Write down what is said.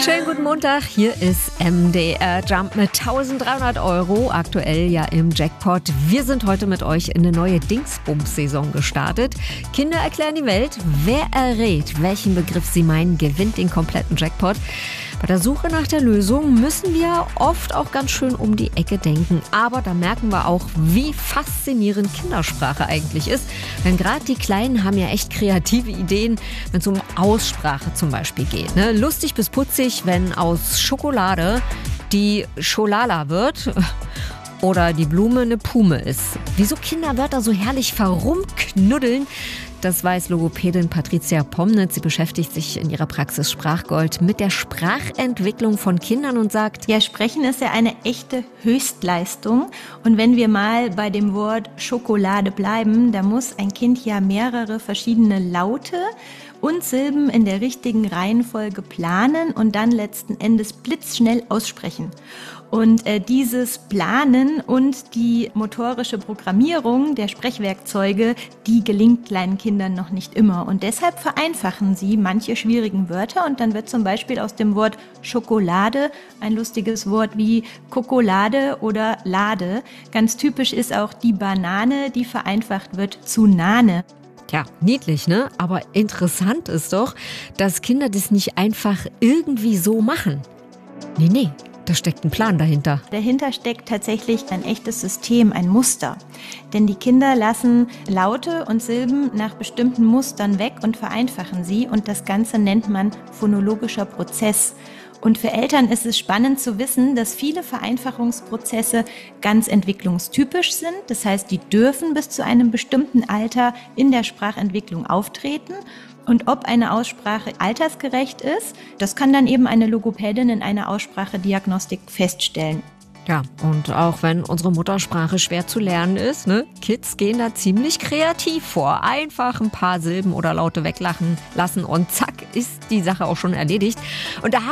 Schönen guten Montag, hier ist MDR Jump mit 1300 €, aktuell ja im Jackpot. Wir sind heute mit euch in eine neue Dingsbums-Saison gestartet. Kinder erklären die Welt. Wer errät, welchen Begriff sie meinen, gewinnt den kompletten Jackpot. Bei der Suche nach der Lösung müssen wir oft auch ganz schön um die Ecke denken. Aber da merken wir auch, wie faszinierend Kindersprache eigentlich ist. Denn gerade die Kleinen haben ja echt kreative Ideen, wenn es um Aussprache zum Beispiel geht. Ne? Lustig bis putzig, wenn aus Schokolade die Scholala wird oder die Blume eine Pume ist. Wieso Kinderwörter so herrlich verrumknuddeln, das weiß Logopädin Patricia Pomnitz. Sie beschäftigt sich in ihrer Praxis Sprachgold mit der Sprachentwicklung von Kindern und sagt: Ja, Sprechen ist ja eine echte Höchstleistung. Und wenn wir mal bei dem Wort Schokolade bleiben, da muss ein Kind ja mehrere verschiedene Laute und Silben in der richtigen Reihenfolge planen und dann letzten Endes blitzschnell aussprechen. Und dieses Planen und die motorische Programmierung der Sprechwerkzeuge, die gelingt kleinen Kindern noch nicht immer. Und deshalb vereinfachen sie manche schwierigen Wörter und dann wird zum Beispiel aus dem Wort Schokolade ein lustiges Wort wie Kokolade oder Lade. Ganz typisch ist auch die Banane, die vereinfacht wird zu Nane. Ja, niedlich, ne? Aber interessant ist doch, dass Kinder das nicht einfach irgendwie so machen. Nee, da steckt ein Plan dahinter. Dahinter steckt tatsächlich ein echtes System, ein Muster. Denn die Kinder lassen Laute und Silben nach bestimmten Mustern weg und vereinfachen sie. Und das Ganze nennt man phonologischer Prozess. Und für Eltern ist es spannend zu wissen, dass viele Vereinfachungsprozesse ganz entwicklungstypisch sind. Das heißt, die dürfen bis zu einem bestimmten Alter in der Sprachentwicklung auftreten. Und ob eine Aussprache altersgerecht ist, das kann dann eben eine Logopädin in einer Aussprachediagnostik feststellen. Ja, und auch wenn unsere Muttersprache schwer zu lernen ist, ne? Kids gehen da ziemlich kreativ vor. Einfach ein paar Silben oder Laute weglachen lassen und zack, ist die Sache auch schon erledigt. Und da